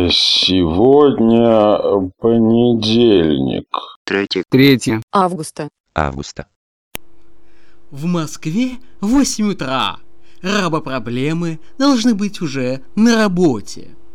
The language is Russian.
Сегодня понедельник. 3 августа. В Москве 8 утра. Рабопроблемы должны быть уже на работе.